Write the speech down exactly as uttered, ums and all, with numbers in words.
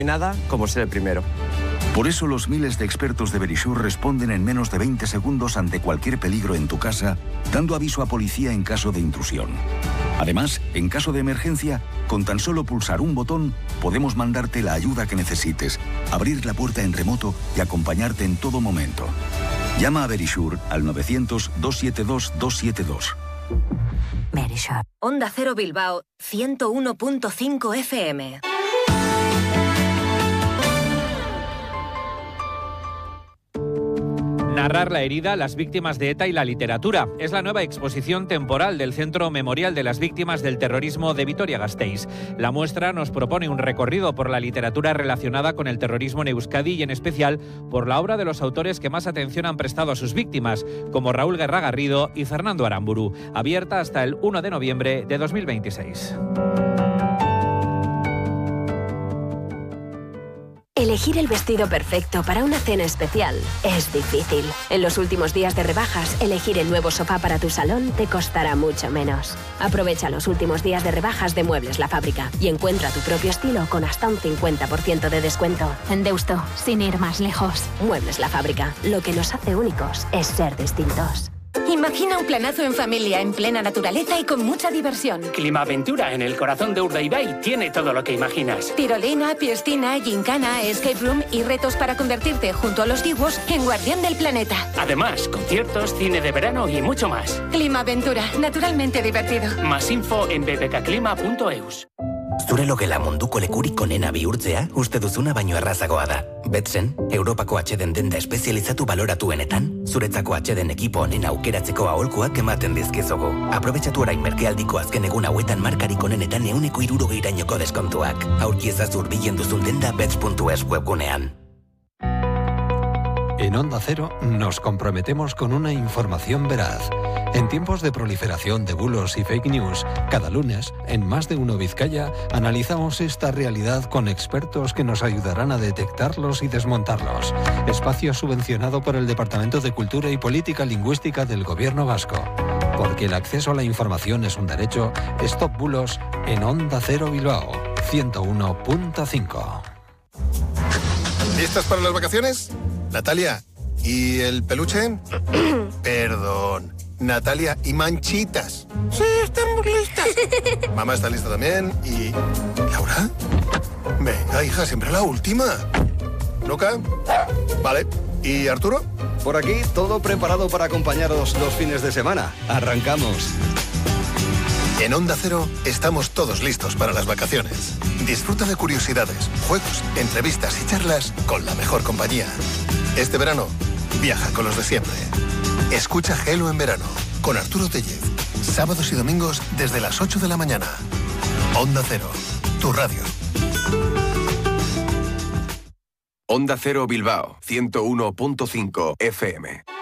Nada como ser el primero. Por eso los miles de expertos de Verisure responden en menos de veinte segundos ante cualquier peligro en tu casa, dando aviso a policía en caso de intrusión. Además, en caso de emergencia, con tan solo pulsar un botón, podemos mandarte la ayuda que necesites, abrir la puerta en remoto y acompañarte en todo momento. Llama a Verisure al novecientos, doscientos setenta y dos, doscientos setenta y dos. Verisure. Onda Cero Bilbao, ciento uno punto cinco F M. Narrar la herida, las víctimas de ETA y la literatura. Es la nueva exposición temporal del Centro Memorial de las Víctimas del Terrorismo de Vitoria-Gasteiz. La muestra nos propone un recorrido por la literatura relacionada con el terrorismo en Euskadi y en especial por la obra de los autores que más atención han prestado a sus víctimas, como Raúl Guerra Garrido y Fernando Aramburu. Abierta hasta el uno de noviembre de dos mil veintiséis. Elegir el vestido perfecto para una cena especial es difícil. En los últimos días de rebajas, elegir el nuevo sofá para tu salón te costará mucho menos. Aprovecha los últimos días de rebajas de Muebles La Fábrica y encuentra tu propio estilo con hasta un cincuenta por ciento de descuento. En Deusto, sin ir más lejos. Muebles La Fábrica. Lo que nos hace únicos es ser distintos. Imagina un planazo en familia, en plena naturaleza y con mucha diversión. Climaventura en el corazón de Urdaibai tiene todo lo que imaginas. Tirolina, piscina, gincana, escape room y retos para convertirte junto a los dibuos en guardián del planeta. Además, conciertos, cine de verano y mucho más. Climaventura, naturalmente divertido. Más info en b b k clima punto e u s. Zure logela munduko lekurik onena bihurtzea, uste duzuna baino errazagoa da. Betsen, Europako atxeden denda espezializatu baloratuenetan, zuretzako atxeden ekipo onena aukeratzeko aholkuak ematen dizkizugu. Aprobetxatu orain merkealdiko azken egun hauetan markarik onenetan euneko hirurogeirainoko deskontuak. Aurki ezaz hurbilen duzun denda bets puntu es webgunean. En Onda Cero nos comprometemos con una información veraz. En tiempos de proliferación de bulos y fake news, cada lunes, en Más de Uno Vizcaya, analizamos esta realidad con expertos que nos ayudarán a detectarlos y desmontarlos. Espacio subvencionado por el Departamento de Cultura y Política Lingüística del Gobierno Vasco. Porque el acceso a la información es un derecho, Stop Bulos en Onda Cero Bilbao, ciento uno punto cinco. ¿Listas para las vacaciones? Natalia, ¿y el peluche? Perdón. Natalia, ¿y Manchitas? Sí, estamos listas. Mamá está lista también. ¿Y Laura? Venga, hija, siempre la última. ¿Luca? Vale. ¿Y Arturo? Por aquí, todo preparado para acompañaros los fines de semana. Arrancamos. En Onda Cero estamos todos listos para las vacaciones. Disfruta de curiosidades, juegos, entrevistas y charlas con la mejor compañía. Este verano, viaja con los de siempre. Escucha Gelo en verano con Arturo Tellez. Sábados y domingos desde las ocho de la mañana. Onda Cero, tu radio. Onda Cero Bilbao, ciento uno punto cinco F M.